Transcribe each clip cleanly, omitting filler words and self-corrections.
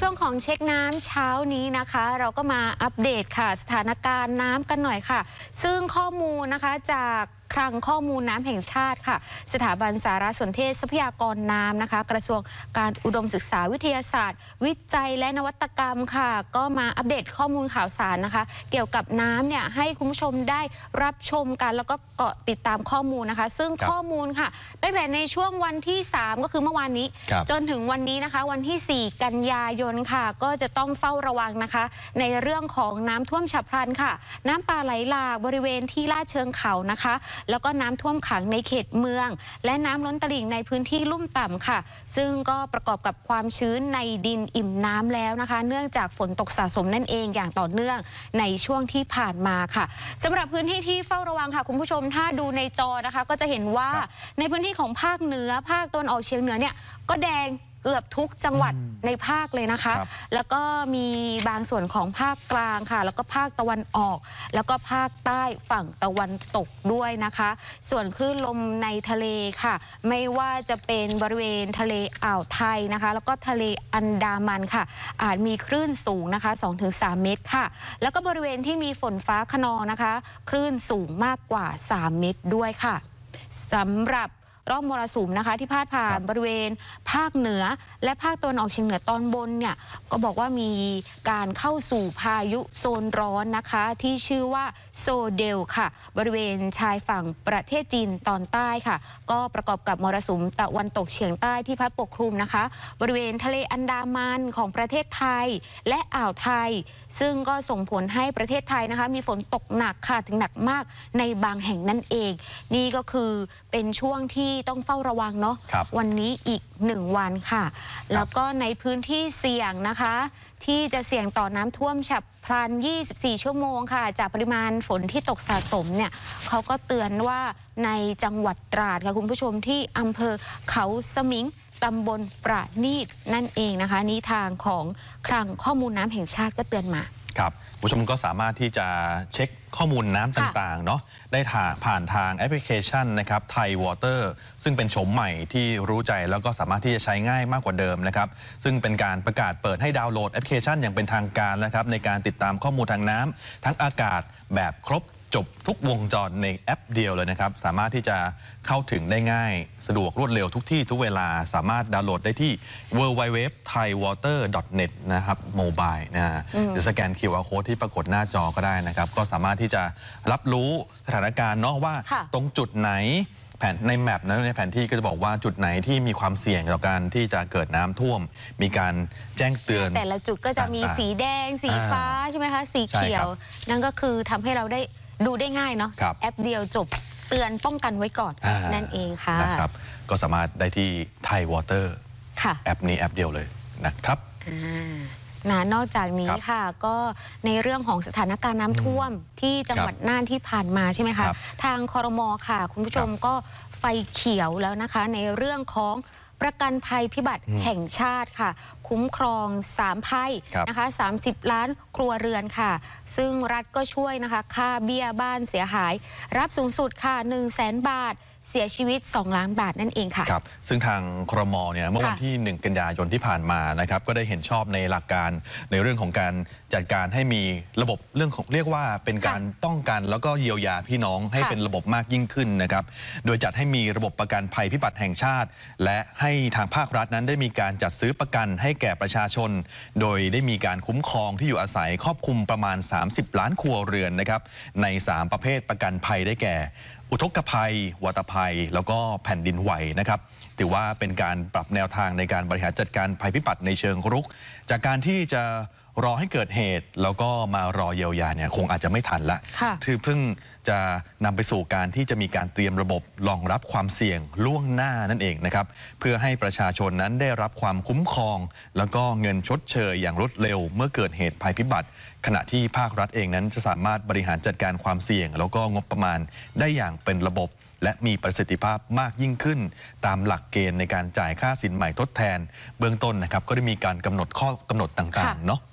ช่วงของเช็คน้ำเช้านี้นะคะเราก็มาอัปเดตค่ะสถานการณ์น้ำกันหน่อยค่ะซึ่งข้อมูลนะคะจากคลังข้อมูลน้ำแห่งชาติค่ะสถาบันสารสนเทศทรัพยากรน้ำนะคะกระทรวงการอุดมศึกษาวิทยาศาสตร์วิจัยและนวัตกรรมค่ะก็มาอัปเดตข้อมูลข่าวสารนะคะเกี่ยวกับน้ำเนี่ยให้คุณผู้ชมได้รับชมกันแล้วก็เกาะติดตามข้อมูลนะคะซึ่งข้อมูลค่ะตั้งแต่ในช่วงวันที่3ก็คือเมื่อวานนี้จนถึงวันนี้นะคะวันที่4กันยายนค่ะก็จะต้องเฝ้าระวังนะคะในเรื่องของน้ำท่วมฉับพลันค่ะน้ำป่าไหลหลากบริเวณที่ลาดเชิงเขานะคะแล้วก็น้ำท่วมขังในเขตเมืองและน้ำล้นตลิ่งในพื้นที่ลุ่มต่ำค่ะซึ่งก็ประกอบกับความชื้นในดินอิ่มน้ำแล้วนะคะเนื่องจากฝนตกสะสมนั่นเองอย่างต่อเนื่องในช่วงที่ผ่านมาค่ะสำหรับพื้นที่ที่เฝ้าระวังค่ะคุณผู้ชมถ้าดูในจอนะคะก็จะเห็นว่าในพื้นที่ของภาคเหนือภาคตะวันออกเฉียงเหนือเนี่ยก็แดงเกือบทุกจังหวัดในภาคเลยนะคะแล้วก็มีบางส่วนของภาคกลางค่ะแล้วก็ภาคตะวันออกแล้วก็ภาคใต้ฝั่งตะวันตกด้วยนะคะส่วนคลื่นลมในทะเลค่ะไม่ว่าจะเป็นบริเวณทะเลอ่าวไทยนะคะแล้วก็ทะเลอันดามันค่ะอาจมีคลื่นสูงนะคะ 2-3 เมตรค่ะแล้วก็บริเวณที่มีฝนฟ้าคะนองนะคะคลื่นสูงมากกว่า3 เมตรด้วยค่ะสำหรับร่องมรสุมนะคะที่พาดผ่านบริเวณภาคเหนือและภาคตะวันออกเฉียงเหนือตอนบนเนี่ยก็บอกว่ามีการเข้าสู่พายุโซนร้อนนะคะที่ชื่อว่าโซเดลค่ะบริเวณชายฝั่งประเทศจีนตอนใต้ค่ะก็ประกอบกับมรสุมตะวันตกเฉียงใต้ที่พัดปกคลุมนะคะบริเวณทะเลอันดามันของประเทศไทยและอ่าวไทยซึ่งก็ส่งผลให้ประเทศไทยนะคะมีฝนตกหนักค่ะถึงหนักมากในบางแห่งนั่นเองนี่ก็คือเป็นช่วงที่ต้องเฝ้าระวังเนาะวันนี้อีก1 วันค่ะแล้วก็ในพื้นที่เสี่ยงนะคะที่จะเสี่ยงต่อน้ำท่วมฉับพลัน24 ชั่วโมงค่ะจากปริมาณฝนที่ตกสะสมเนี่ยเขาก็เตือนว่าในจังหวัดตราดค่ะคุณผู้ชมที่อำเภอเขาสมิงตำบลประณีตนั่นเองนะคะนี่ทางของคลังข้อมูลน้ำแห่งชาติก็เตือนมาครับผู้ชมก็สามารถที่จะเช็คข้อมูลน้ำต่างๆเนาะได้ผ่านทางแอปพลิเคชันนะครับไทยวอเตอร์ซึ่งเป็นโฉมใหม่ที่รู้ใจแล้วก็สามารถที่จะใช้ง่ายมากกว่าเดิมนะครับซึ่งเป็นการประกาศเปิดให้ดาวน์โหลดแอปพลิเคชันอย่างเป็นทางการนะครับในการติดตามข้อมูลทางน้ำทั้งอากาศแบบครบจบทุกวงจรในแอปเดียวเลยนะครับสามารถที่จะเข้าถึงได้ง่ายสะดวกรวดเร็วทุกที่ทุกเวลาสามารถดาวน์โหลดได้ที่ www.thaiwater.net นะครับโมบายหรือสแกน QR Code ที่ปรากฏหน้าจอก็ได้นะครับก็สามารถที่จะรับรู้สถานการณ์เนาะว่าตรงจุดไหนในแมปนะในแผนที่ก็จะบอกว่าจุดไหนที่มีความเสี่ยงต่อการที่จะเกิดน้ำท่วมมีการแจ้งเตือนแต่ละจุดก็จะมีสีแดงสีฟ้าใช่ไหมคะสีเขียวนั่นก็คือทำให้เราได้ดูได้ง่ายเนาะแอปเดียวจบเตือนป้องกันไว้ก่อนนั่นเองค่ะนะครับก็สามารถได้ที่ไทยวอเตอร์แอปนี้แอปเดียวเลยนะครับนอกจากนี้ค่ะก็ในเรื่องของสถานการณ์น้ำท่วมที่จังหวัดน่านที่ผ่านมาใช่ไหมคะทางครม.ค่ะคุณผู้ชมก็ไฟเขียวแล้วนะคะในเรื่องของประกันภัยพิบัติแห่งชาติค่ะคุ้มครอง3 ภัยนะคะ30 ล้านครัวเรือนค่ะซึ่งรัฐก็ช่วยนะคะค่าเบี้ยบ้านเสียหายรับสูงสุดค่ะ100,000 บาทเสียชีวิต2 ล้านบาทนั่นเองค่ะครับซึ่งทางครม.เนี่ยเมื่อวันที่1 กันยายนที่ผ่านมานะครับก็ได้เห็นชอบในหลักการในเรื่องของการจัดการให้มีระบบเรื่องของเรียกว่าเป็นการป้องกันแล้วก็เยียวยาพี่น้องให้เป็นระบบมากยิ่งขึ้นนะครับโดยจัดให้มีระบบประกันภัยพิบัติแห่งชาติและให้ทางภาครัฐนั้นได้มีการจัดซื้อประกันให้แก่ประชาชนโดยได้มีการคุ้มครองที่อยู่อาศัยครอบคลุมประมาณ30 ล้านครัวเรือนนะครับใน3 ประเภทประกันภัยได้แก่อุทกภัยวัตภัยแล้วก็แผ่นดินไหวนะครับถือว่าเป็นการปรับแนวทางในการบริหารจัดการภัยพิบัติในเชิงรุกจากการที่จะรอให้เกิดเหตุแล้วก็มารอเยียวยาเนี่ยคงอาจจะไม่ทันละคือเพิ่งจะนำไปสู่การที่จะมีการเตรียมระบบรองรับความเสี่ยงล่วงหน้านั่นเองนะครับเพื่อให้ประชาชนนั้นได้รับความคุ้มครองแล้วก็เงินชดเชยอย่างรวดเร็วเมื่อเกิดเหตุภัยพิบัติขณะที่ภาครัฐเองนั้นจะสามารถบริหารจัดการความเสี่ยงแล้วก็งบประมาณได้อย่างเป็นระบบและมีประสิทธิภาพมากยิ่งขึ้นตามหลักเกณฑ์ในการจ่ายค่าสินใหม่ทดแทนเบื้องต้นนะครับก็ได้มีการกำหนดข้อกำหนดต่างๆเนาะ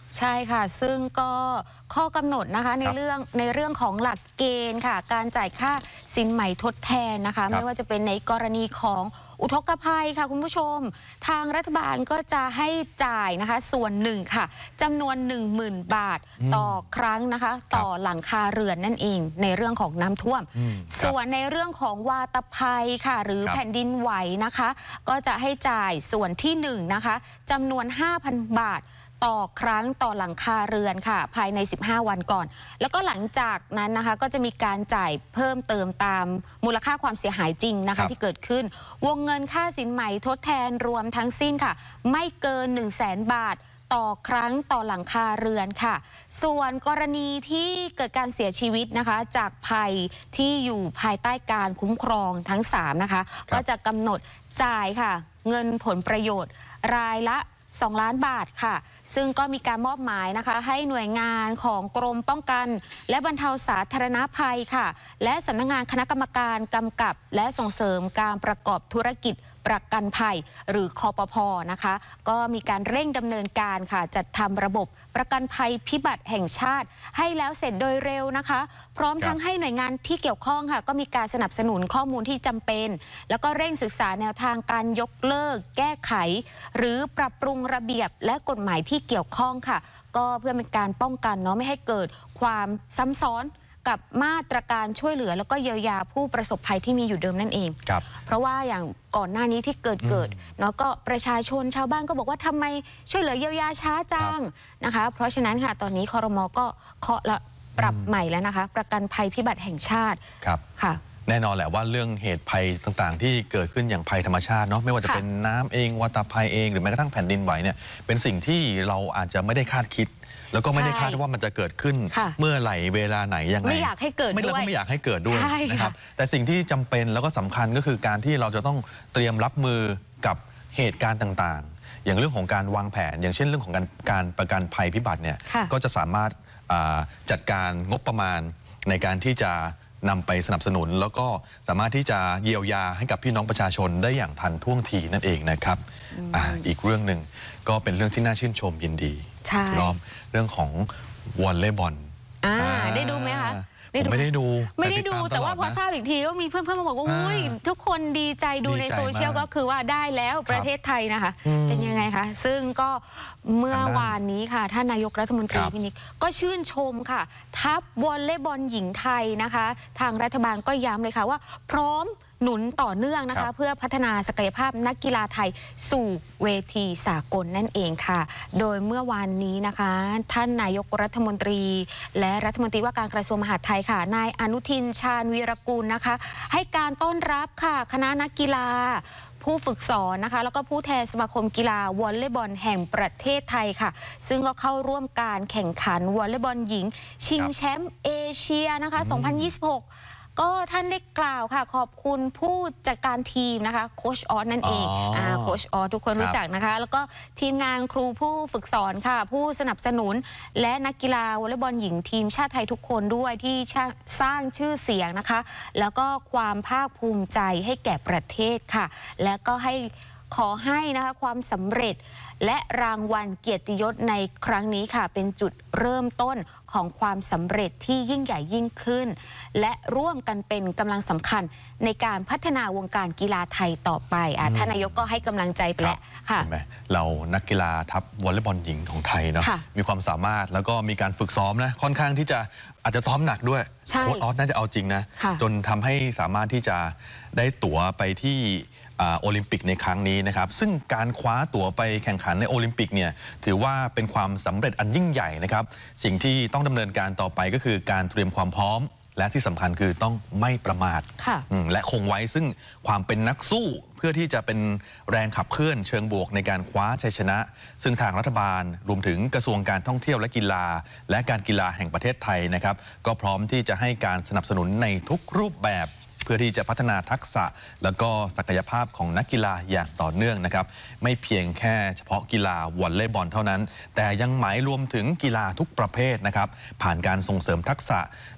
ใช่ค่ะซึ่งก็ข้อกำหนดนะคะในเรื่องของหลักเกณฑ์ค่ะการจ่ายค่าสินใหม่ทดแทนนะคะไม่ว่าจะเป็นในกรณีของอุทกภัยค่ะคุณผู้ชมทางรัฐบาลก็จะให้จ่ายนะคะส่วนหนึ่งค่ะจำนวน 10,000 บาทต่อครั้งนะคะต่อหลังคาเรือนนั่นเองในเรื่องของน้ำท่วมส่วนในเรื่องของวาตภัยค่ะหรือแผ่นดินไหวนะคะก็จะให้จ่ายส่วนที่1นะคะจำนวน 5,000 บาทต่อครั้งต่อหลังคาเรือนค่ะภายใน15 วันก่อนแล้วก็หลังจากนั้นนะคะก็จะมีการจ่ายเพิ่มเติมตามมูลค่าความเสียหายจริงนะคะที่เกิดขึ้นวงเงินค่าสินใหม่ทดแทนรวมทั้งสิ้นค่ะไม่เกิน 100,000 บาทต่อครั้งต่อหลังคาเรือนค่ะส่วนกรณีที่เกิดการเสียชีวิตนะคะจากภัยที่อยู่ภายใต้การคุ้มครองทั้ง3นะคะก็จะกำหนดจ่ายค่ะเงินผลประโยชน์รายละ2 ล้านบาทค่ะซึ่งก็มีการมอบหมายนะคะให้หน่วยงานของกรมป้องกันและบรรเทาสาธารณภัยค่ะและสำนักงานคณะกรรมการกำกับและส่งเสริมการประกอบธุรกิจประกันภัยหรือคปภ.นะคะก็มีการเร่งดำเนินการค่ะจัดทำระบบประกันภัยพิบัติแห่งชาติให้แล้วเสร็จโดยเร็วนะคะพร้อมทั้งให้หน่วยงานที่เกี่ยวข้องค่ะก็มีการสนับสนุนข้อมูลที่จำเป็นแล้วก็เร่งศึกษาแนวทางการยกเลิกแก้ไขหรือปรับปรุงระเบียบและกฎหมายที่เกี่ยวข้องค่ะก็เพื่อเป็นการป้องกันเนาะไม่ให้เกิดความซ้ำซ้อนกับมาตรการช่วยเหลือแล้วก็เยียวยาผู้ประสบภัยที่มีอยู่เดิมนั่นเองเพราะว่าอย่างก่อนหน้านี้ที่เกิดเนาะก็ประชาชนชาวบ้านก็บอกว่าทำไมช่วยเหลือเยียวยาช้าจังนะคะเพราะฉะนั้นค่ะตอนนี้ครม.ก็เคาะและปรับใหม่แล้วนะคะประกันภัยพิบัติแห่งชาติค่ะแน่นอนแหละว่าเรื่องเหตุภัยต่างๆที่เกิดขึ้นอย่างภัยธรรมชาติเนาะไม่ว่าจะเป็นน้ำเองวาตภัยเองหรือแม้กระทั่งแผ่นดินไหวเนี่ยเป็นสิ่งที่เราอาจจะไม่ได้คาดคิดแล้วก็ไม่ได้คาดว่ามันจะเกิดขึ้นเมื่อไหร่เวลาไหนยังไงไม่อยากให้เกิดด้วยแล้วก็ไม่อยากให้เกิดด้วยนะครับแต่สิ่งที่จำเป็นแล้วก็สำคัญก็คือการที่เราจะต้องเตรียมรับมือกับเหตุการณ์ต่างๆอย่างเรื่องของการวางแผนอย่างเช่นเรื่องของการประกันภัยพิบัติเนี่ยก็จะสามารถจัดการงบประมาณในการที่จะนำไปสนับสนุนแล้วก็สามารถที่จะเยียวยาให้กับพี่น้องประชาชนได้อย่างทันท่วงทีนั่นเองนะครับอีกเรื่องหนึ่งก็เป็นเรื่องที่น่าชื่นชมยินดีล้อมเรื่องของวอลเลย์บอลได้ดูไหมคะผมไม่ได้ดูแต่ว่าพอทราบอีกทีก็มีเพื่อนๆมาบอกว่าอุ้ยทุกคนดีใจดูในโซเชียลก็คือว่าได้แล้วประเทศไทยนะคะเป็นยังไงคะซึ่งก็เมื่อวานนี้ค่ะท่านนายกรัฐมนตรีพี่นิกก็ชื่นชมค่ะทัพวอลเลย์บอลหญิงไทยนะคะทางรัฐบาลก็ย้ำเลยค่ะว่าพร้อมหนุนต่อเนื่องนะคะเพื่อพัฒนาศักยภาพนักกีฬาไทยสู่เวทีสากลนั่นเองค่ะโดยเมื่อวานนี้นะคะท่านนายกรัฐมนตรีและรัฐมนตรีว่าการกระทรวงมหาดไทยค่ะนายอนุทินชาญวีรกูลนะคะให้การต้อนรับค่ะคณะนักกีฬาผู้ฝึกสอนนะคะแล้วก็ผู้แทนสมาคมกีฬาวอลเลย์บอลแห่งประเทศไทยค่ะซึ่งก็เข้าร่วมการแข่งขันวอลเลย์บอลหญิงชิงแชมป์เอเชียนะคะ2026ก็ท่านได้กล่าวค่ะขอบคุณผู้จัดการทีมนะคะโค้ชออสนั่นเองโค้ชออสทุกคนรู้จักนะคะแล้วก็ทีมงานครูผู้ฝึกสอนค่ะผู้สนับสนุนและนักกีฬาวอลเลย์บอลหญิงทีมชาติไทยทุกคนด้วยที่สร้างชื่อเสียงนะคะแล้วก็ความภาคภูมิใจให้แก่ประเทศค่ะและก็ขอให้นะคะความสำเร็จและรางวัลเกียรติยศในครั้งนี้ค่ะเป็นจุดเริ่มต้นของความสำเร็จที่ยิ่งใหญ่ยิ่งขึ้นและร่วมกันเป็นกำลังสำคัญในการพัฒนาวงการกีฬาไทยต่อไปท่านนายกก็ให้กำลังใจไปแล้วค่ะเรานักกีฬาทัพวอลเลย์บอลหญิงของไทยเนาะมีความสามารถแล้วก็มีการฝึกซ้อมนะค่อนข้างที่จะอาจจะซ้อมหนักด้วยโค้ชออสน่าจะเอาจริงนะจนทำให้สามารถที่จะได้ตั๋วไปที่โอลิมปิกในครั้งนี้นะครับซึ่งการคว้าตั๋วไปแข่งขันในโอลิมปิกเนี่ยถือว่าเป็นความสำเร็จอันยิ่งใหญ่นะครับสิ่งที่ต้องดำเนินการต่อไปก็คือการเตรียมความพร้อมและที่สำคัญคือต้องไม่ประมาทและคงไว้ซึ่งความเป็นนักสู้เพื่อที่จะเป็นแรงขับเคลื่อนเชิงบวกในการคว้าชัยชนะซึ่งทางรัฐบาลรวมถึงกระทรวงการท่องเที่ยวและกีฬาและการกีฬาแห่งประเทศไทยนะครับก็พร้อมที่จะให้การสนับสนุนในทุกรูปแบบเพื่อที่จะพัฒนาทักษะแล้วก็ศักยภาพของนักกีฬาอย่างต่อเนื่องนะครับไม่เพียงแค่เฉพาะกีฬาวอลเลย์บอลเท่านั้นแต่ยังหมายรวมถึงกีฬาทุกประเภทนะครับผ่านการส่งเสริมทักษะ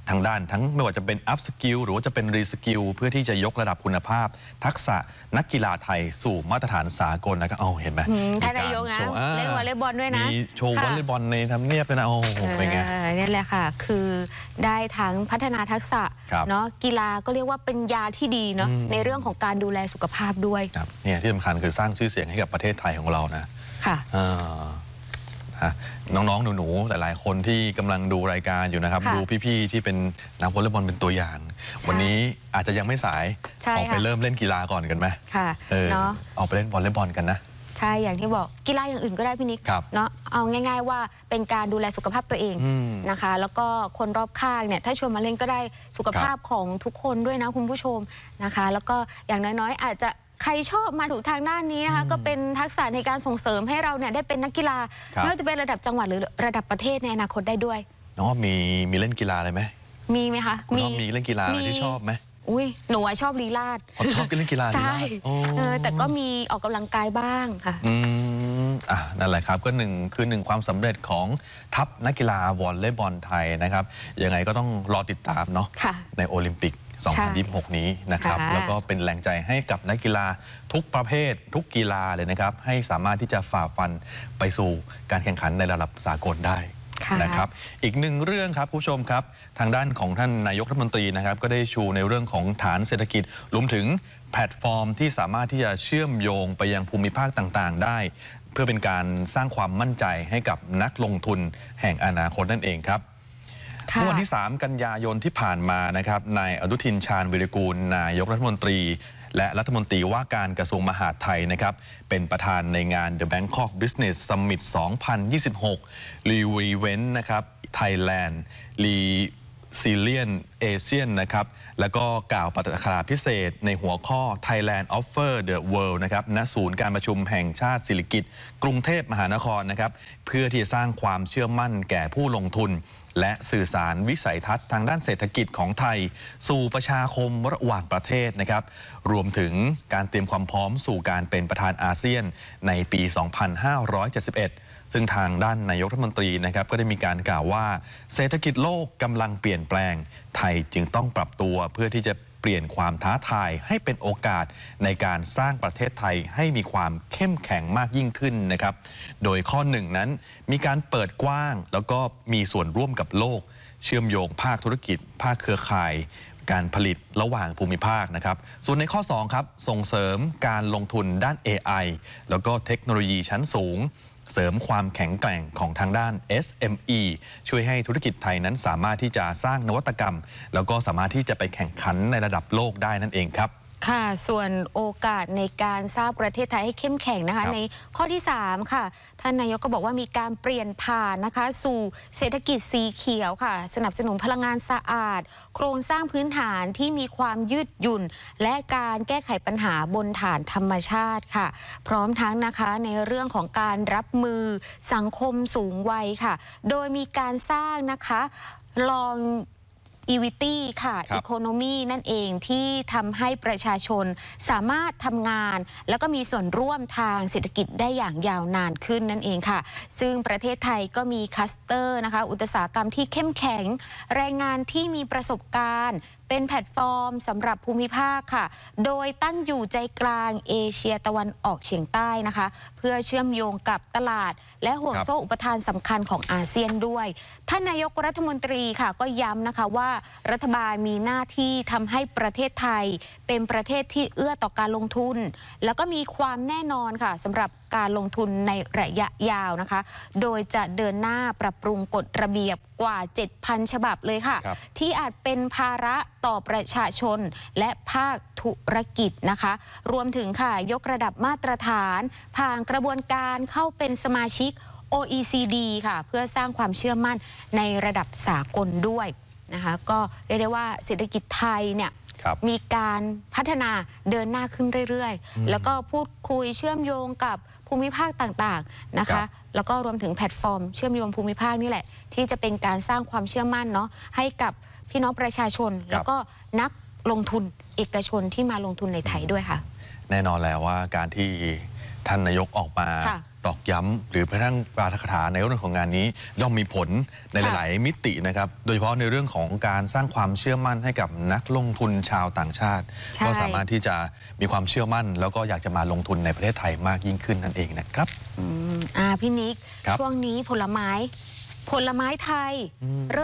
ทางด้านทั้งไม่ว่าจะเป็น up skill หรือว่าจะเป็น re skill เพื่อที่จะยกระดับคุณภาพทักษะนักกีฬาไทยสู่มาตรฐานสากลนะครับเห็นไหมท่านนายกนะเล่นวอลเลย์บอลด้วยนะมีโชว์วอลเลย์บอลในทำเนียบด้วยนะโอ้โหเป็นไงนี่แหละค่ะคือได้ทั้งพัฒนาทักษะเนาะกีฬาก็เรียกว่าเป็นยาที่ดีเนาะในเรื่องของการดูแลสุขภาพด้วยเนี่ยที่สำคัญคือสร้างชื่อเสียงให้กับประเทศไทยของเรานะค่ะน้องๆหนูๆหลายๆคนที่กำลังดูรายการอยู่นะครับดูพี่ๆที่เป็นนักวอลเลย์บอลเป็นตัวอย่างวันนี้อาจจะยังไม่สายออกไปเริ่มเล่นกีฬาก่อนกันไหมเนาะออกไปเล่นวอลเลย์บอลกันนะใช่อย่างที่บอกกีฬาอย่างอื่นก็ได้พี่นิกเนาะเอาง่ายๆว่าเป็นการดูแลสุขภาพตัวเองนะคะแล้วก็คนรอบข้างเนี่ยถ้าชวนมาเล่นก็ได้สุขภาพของทุกคนด้วยนะคุณผู้ชมนะคะแล้วก็อย่างน้อยๆอาจจะใครชอบมาถูกทางด้านนี้นะคะก็เป็นทักษะในการส่งเสริมให้เราเนี่ยได้เป็นนักกีฬาไม่ว่าจะเป็นระดับจังหวัดหรือระดับประเทศในอนาคตได้ด้วยน้องมีเล่นกีฬาอะไรไหมมีไหมคะมีเล่นกีฬาอะไรที่ชอบไหมอุ้ยหนูชอบลีลาดชอบเล่นกีฬาใช่แต่ก็มีออกกำลังกายบ้างค่ะนั่นแหละครับก็คือหนึ่งความสำเร็จของทัพนักกีฬาวอลเลย์บอลไทยนะครับยังไงก็ต้องรอติดตามเนาะในโอลิมปิก2026 นี้นะครับแล้วก็เป็นแรงใจให้กับนักกีฬาทุกประเภททุกกีฬาเลยนะครับให้สามารถที่จะฝ่าฟันไปสู่การแข่งขันในระดับสากลได้นะครับอีกหนึ่งเรื่องครับผู้ชมครับทางด้านของท่านนายกรัฐมนตรีนะครับก็ได้ชูในเรื่องของฐานเศรษฐกิจรวมถึงแพลตฟอร์มที่สามารถที่จะเชื่อมโยงไปยังภูมิภาคต่างๆได้เพื่อเป็นการสร้างความมั่นใจให้กับนักลงทุนแห่งอนาคตนั่นเองครับเมื่อวันที่ 3 กันยายนที่ผ่านมานะครับนายอนุทินชาญวิรากูลนายกรัฐมนตรีและรัฐมนตรีว่าการกระทรวงมหาดไทยนะครับเป็นประธานในงาน The Bangkok Business Summit 2026 Re-Event นะครับ Thailand Resilient Asian นะครับแล้วก็กล่าวปาฐกถาพิเศษในหัวข้อ Thailand Offer the World นะครับณศูนย์การประชุมแห่งชาติสิริกิติ์กรุงเทพมหานครนะครับเพื่อที่จะสร้างความเชื่อมั่นแก่ผู้ลงทุนและสื่อสารวิสัยทัศน์ทางด้านเศรษฐกิจของไทยสู่ประชาคมระหว่างประเทศนะครับรวมถึงการเตรียมความพร้อมสู่การเป็นประธานอาเซียนในปี 2571 ซึ่งทางด้านนายกรัฐมนตรีนะครับก็ได้มีการกล่าวว่าเศรษฐกิจโลกกำลังเปลี่ยนแปลงไทยจึงต้องปรับตัวเพื่อที่จะเปลี่ยนความท้าทายให้เป็นโอกาสในการสร้างประเทศไทยให้มีความเข้มแข็งมากยิ่งขึ้นนะครับโดยข้อหนึ่งนั้นมีการเปิดกว้างแล้วก็มีส่วนร่วมกับโลกเชื่อมโยงภาคธุรกิจภาคเครือข่ายการผลิตระหว่างภูมิภาคนะครับส่วนในข้อ2ครับส่งเสริมการลงทุนด้าน AI แล้วก็เทคโนโลยีชั้นสูงเสริมความแข็งแกร่งของทางด้าน SME ช่วยให้ธุรกิจไทยนั้นสามารถที่จะสร้างนวัตกรรมแล้วก็สามารถที่จะไปแข่งขันในระดับโลกได้นั่นเองครับค่ะส่วนโอกาสในการสร้างประเทศไทยให้เข้มแข็งนะคะในข้อที่3ค่ะท่านนายกก็บอกว่ามีการเปลี่ยนผ่านนะคะสู่เศรษฐกิจสีเขียวค่ะสนับสนุนพลังงานสะอาดโครงสร้างพื้นฐานที่มีความยืดหยุ่นและการแก้ไขปัญหาบนฐานธรรมชาติค่ะพร้อมทั้งนะคะในเรื่องของการรับมือสังคมสูงวัยค่ะโดยมีการสร้างนะคะลองEquity ค่ะ Economy นั่นเองที่ทำให้ประชาชนสามารถทำงานแล้วก็มีส่วนร่วมทางเศรษฐกิจได้อย่างยาวนานขึ้นนั่นเองค่ะซึ่งประเทศไทยก็มีคลัสเตอร์นะคะอุตสาหกรรมที่เข้มแข็งแรงงานที่มีประสบการณ์เป็นแพลตฟอร์มสำหรับภูมิภาคค่ะโดยตั้งอยู่ใจกลางเอเชียตะวันออกเฉียงใต้นะคะเพื่อเชื่อมโยงกับตลาดและห่วงโซ่อุปทานสำคัญของอาเซียนด้วยท่านนายกรัฐมนตรีค่ะก็ย้ำนะคะว่ารัฐบาลมีหน้าที่ทำให้ประเทศไทยเป็นประเทศที่เอื้อต่อการลงทุนแล้วก็มีความแน่นอนค่ะสำหรับการลงทุนในระยะยาวนะคะโดยจะเดินหน้าปรับปรุงกฎระเบียบกว่า 7,000 ฉบับเลยค่ะที่อาจเป็นภาระต่อประชาชนและภาคธุรกิจนะคะรวมถึงค่ะยกระดับมาตรฐานผ่านกระบวนการเข้าเป็นสมาชิก OECD ค่ะเพื่อสร้างความเชื่อมั่นในระดับสากลด้วยนะคะก็เรียกได้ว่าเศรษฐกิจไทยเนี่ยมีการพัฒนาเดินหน้าขึ้นเรื่อยๆแล้วก็พูดคุยเชื่อมโยงกับภูมิภาคต่างๆนะคะแล้วก็รวมถึงแพลตฟอร์มเชื่อมโยงภูมิภาคนี่แหละที่จะเป็นการสร้างความเชื่อมั่นเนาะให้กับพี่น้องประชาชนแล้วก็นักลงทุนเอกชนที่มาลงทุนในไทยด้วยค่ะแน่นอนแล้วว่าการที่ท่านนายกออกมาค่ะตอกย้ำหรือแม้กระทั่งปาฐกถาในเรื่องของงานนี้ย่อมมีผลในหลาย ๆ มิตินะครับโดยเฉพาะในเรื่องของการสร้างความเชื่อมั่นให้กับนักลงทุนชาวต่างชาติใช่ก็สามารถที่จะมีความเชื่อมั่น แล้วก็อยากจะมาลงทุนในประเทศไทยมากยิ่งขึ้นนั่นเองนะครับพี่นิกครับช่วงนี้ผลไม้ไทย